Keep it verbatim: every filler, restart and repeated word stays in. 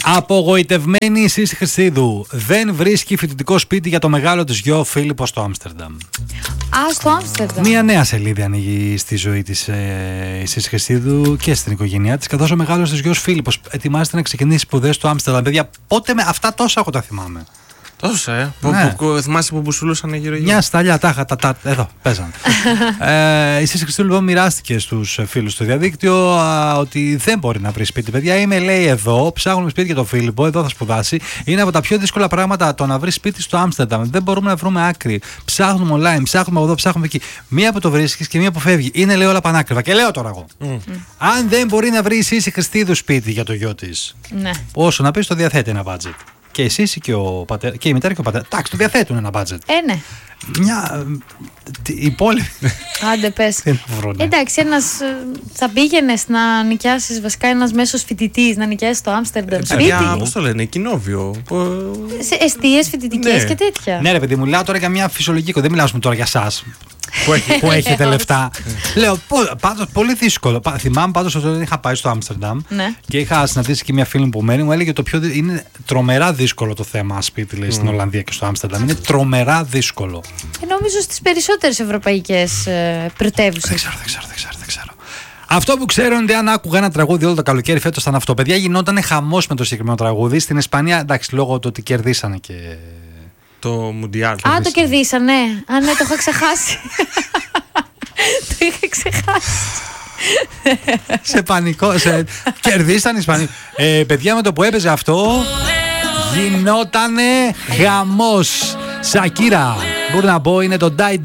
Απογοητευμένη η Σύση Χριστίδου. Δεν βρίσκει φοιτητικό σπίτι για το μεγάλο της γιο Φίλιππο στο Άμστερνταμ. Α, στο Άμστερνταμ. Μία νέα σελίδα ανοίγει στη ζωή της ε, η Σύση Χριστίδου και στην οικογένειά της, καθώς ο μεγάλος της γιος Φίλιππος ετοιμάζεται να ξεκινήσει σπουδές στο Άμστερνταμ. Παιδιά, πότε με αυτά τόσα εγώ τα θυμάμαι. Τόσα, ε. Ναι. Που, που, θυμάσαι που μπουσουλούσαν γύρω-γύρω. Μια σταλιά, τάχα, τα, τα, εδώ, παίζαν. ε, η Σύση Χριστίδου λοιπόν μοιράστηκε στους φίλους στο διαδίκτυο α, ότι δεν μπορεί να βρει σπίτι. Παιδιά, είμαι, λέει, εδώ, ψάχνουμε σπίτι για τον Φίλιππο, εδώ θα σπουδάσει. Είναι από τα πιο δύσκολα πράγματα το να βρει σπίτι στο Άμστερνταμ. Δεν μπορούμε να βρούμε άκρη. Ψάχνουμε online, ψάχνουμε εδώ, ψάχνουμε εκεί. Μία που το βρίσκει και μία που φεύγει. Είναι, λέει, όλα πανάκριβα. Και λέω τώρα εγώ. Mm. Mm. Αν δεν μπορεί να βρει η Σύση Χριστίδου σπίτι για το γιο της, ναι. όσο να πει, το διαθέτει ένα budget. Και η Σύση και, ο πατέρα, και η μητέρα και ο πατέρα. Εντάξει, το διαθέτουν ένα budget. Ε, ναι. Μια υπόλοιπη. Άντε, πες. Εντάξει, ένας, θα πήγαινες να νοικιάσεις, βασικά ένας μέσος φοιτητής να νοικιάσεις το Άμστερνταμ σπίτι. Πώς το λένε, κοινόβιο. Σε εστίες φοιτητικές ναι. και τέτοια. Ναι, ρε παιδί μου, μιλάω τώρα για μια φυσιολογική. Δεν μιλάω τώρα για εσάς που, έχει, που έχετε λεφτά. Λέω, πάντως πολύ δύσκολο. Θυμάμαι πάντως ότι είχα πάει στο Άμστερνταμ ναι. και είχα συναντήσει και μια φίλη που μένει, μου έλεγε το πιο. Είναι τρομερά δύσκολο το θέμα σπίτι, λέει, mm. στην Ολλανδία και στο Άμστερνταμ. Είναι τρομερά δύσκολο. Και νομίζω στις περισσότερες ευρωπαϊκές ε, πρωτεύουσες. Δεν ξέρω, δεν ξέρω, δεν ξέρω, δεν ξέρω. Αυτό που ξέρω είναι ότι αν άκουγα ένα τραγούδι όλο το καλοκαίρι φέτος ήταν αυτό. Παιδιά, γινόταν χαμός με το συγκεκριμένο τραγούδι. Στην Ισπανία, εντάξει, λόγω του ότι κερδίσανε και. Το Μουντιάλ. Α, το κερδίσανε. Ναι. Α, ναι, το είχα ξεχάσει. Το είχα ξεχάσει. Σε πανικό. Σε... Κερδίσαν οι Ισπανοί. Ε, παιδιά, με το που έπαιζε αυτό, γινότανε χαμός. Σακύρα, μπορώ να πω, είναι το Die